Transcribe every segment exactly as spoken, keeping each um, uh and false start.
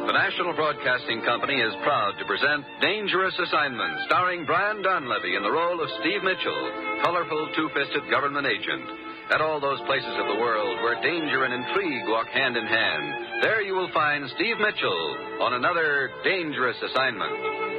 The National Broadcasting Company is proud to present Dangerous Assignment, starring Brian Donlevy in the role of Steve Mitchell, colorful two-fisted government agent. At all those places of the world where danger and intrigue walk hand in hand, there you will find Steve Mitchell on another Dangerous Assignment.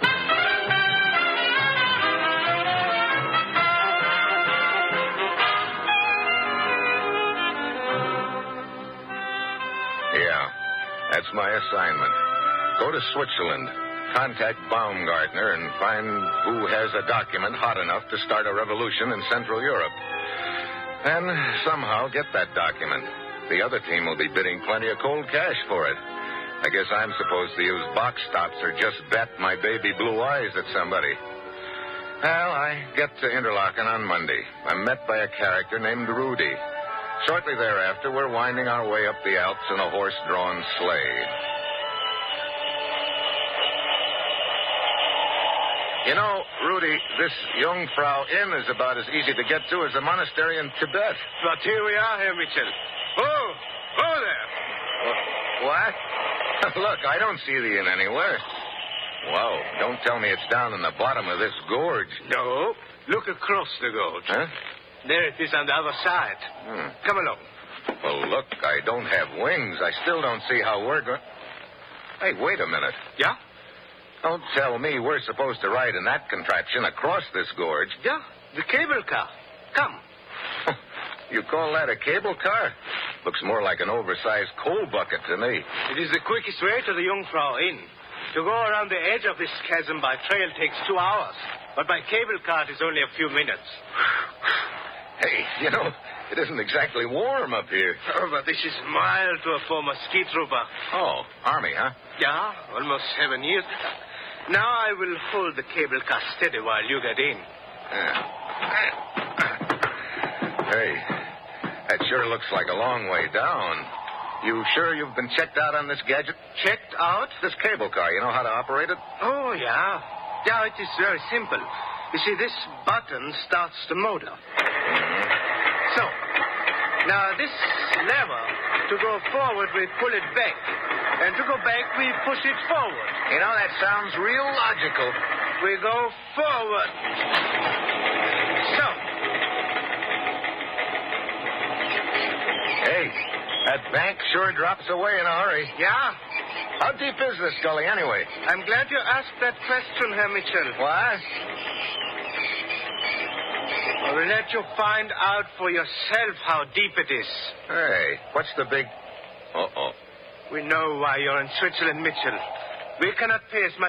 Yeah, that's my assignment. Go to Switzerland, contact Baumgartner, and find who has a document hot enough to start a revolution in Central Europe. And somehow get that document. The other team will be bidding plenty of cold cash for it. I guess I'm supposed to use box stops or just bet my baby blue eyes at somebody. Well, I get to Interlaken on Monday. I'm met by a character named Rudy. Shortly thereafter, we're winding our way up the Alps in a horse-drawn sleigh. You know, Rudy, this Jungfrau Inn is about as easy to get to as a monastery in Tibet. But here we are, Herr Mitchell. Oh, oh there. Uh, what? Look, I don't see the inn anywhere. Wow, don't tell me it's down in the bottom of this gorge. No, look across the gorge. Huh? There it is on the other side. Hmm. Come along. Well, look, I don't have wings. I still don't see how we're going... Hey, wait a minute. Yeah? Don't tell me we're supposed to ride in that contraption across this gorge. Yeah, the cable car. Come. You call that a cable car? Looks more like an oversized coal bucket to me. It is the quickest way to the Jungfrau Inn. To go around the edge of this chasm by trail takes two hours. But by cable car, it is only a few minutes. Hey, you know, it isn't exactly warm up here. Oh, but this is mild to a former ski trooper. Oh, Army, huh? Yeah, almost seven years. Now I will hold the cable car steady while you get in. Yeah. Hey, that sure looks like a long way down. You sure you've been checked out on this gadget? Checked out? This cable car, you know how to operate it? Oh, yeah. Yeah, it is very simple. You see, this button starts the motor. Mm-hmm. So, now this lever, to go forward, we pull it back. And to go back, we push it forward. You know, that sounds real logical. We go forward. So. Hey, that bank sure drops away in a hurry. Yeah? How deep is this gully, anyway? I'm glad you asked that question, Herr Mitchell. What? I will let you find out for yourself how deep it is. Hey, what's the big... Uh-oh. We know why you're in Switzerland, Mitchell. We cannot pay as much